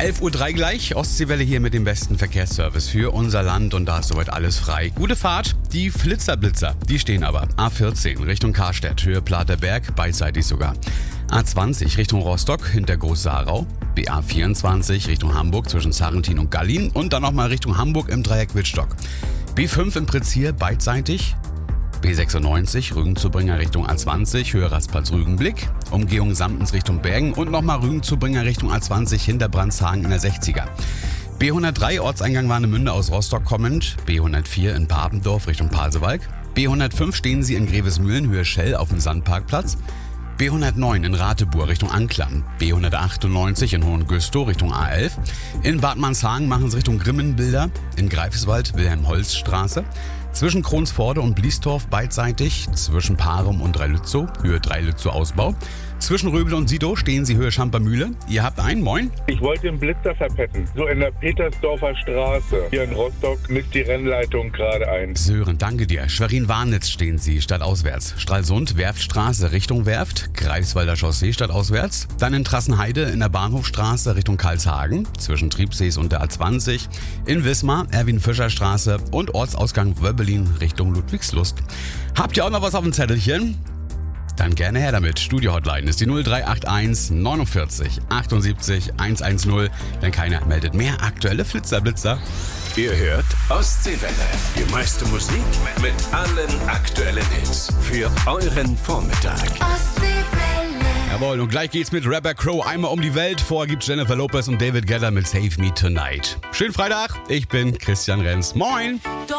11:03 Uhr gleich. Ostseewelle hier mit dem besten Verkehrsservice für unser Land und da ist soweit alles frei. Gute Fahrt. Die Flitzerblitzer, die stehen aber. A14 Richtung Karstedt, Höhe Platerberg, beidseitig sogar. A20 Richtung Rostock hinter Groß-Sarau. BA24 Richtung Hamburg zwischen Sarrentin und Gallin und dann nochmal Richtung Hamburg im Dreieck Wittstock. B5 im Prezier beidseitig. B96 Rügen-Zubringer Richtung A20, Höhe Rastplatz-Rügenblick. Umgehung Samtens Richtung Bergen und nochmal Rügen-Zubringer Richtung A20 hinter Brandshagen in der 60er. B103 Ortseingang Warnemünde aus Rostock kommend. B104 in Papendorf Richtung Pasewalk. B105 stehen Sie in Grevesmühlen, Höhe Schell auf dem Sandparkplatz. B109 in Rateburg Richtung Anklam, B198 in Hohengüstow Richtung A11, in Bad Manshagen machen Sie Richtung Grimmenbilder, in Greifswald Wilhelm-Holz-Straße, zwischen Kronsforde und Bliestorf beidseitig, zwischen Parum und Dreilützow, Höhe Dreilützow Ausbau, zwischen Röbel und Sidow stehen Sie Höhe Schampermühle. Ihr habt einen, moin. Ich wollte den Blitzer verpetzen. So in der Petersdorfer Straße. Hier in Rostock misst die Rennleitung gerade ein. Sören, danke dir. Schwerin-Warnitz stehen Sie stadtauswärts. Stralsund, Werftstraße Richtung Werft. Greifswalder Chaussee stadtauswärts. Dann in Trassenheide in der Bahnhofstraße Richtung Karlshagen. Zwischen Triebsees und der A20. In Wismar, Erwin-Fischer-Straße. Und Ortsausgang Wöbbelin Richtung Ludwigslust. Habt ihr auch noch was auf dem Zettelchen? Dann gerne her damit. Studio-Hotline ist die 0381 49 78 110. Wenn keiner meldet, mehr aktuelle Flitzer-Blitzer. Ihr hört Ostseewelle. Die meiste Musik mit allen aktuellen Hits. Für euren Vormittag. Ostseewelle. Jawohl, und gleich geht's mit Rapper Crow einmal um die Welt. Vorher gibt's Jennifer Lopez und David Guetta mit Save Me Tonight. Schönen Freitag, ich bin Christian Renz. Moin!